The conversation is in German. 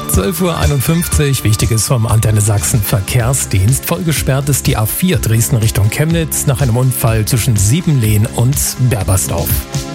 12:51 Uhr, Wichtiges vom Antenne Sachsen Verkehrsdienst. Voll gesperrt ist die A4 Dresden Richtung Chemnitz nach einem Unfall zwischen Siebenlehn und Berbersdorf.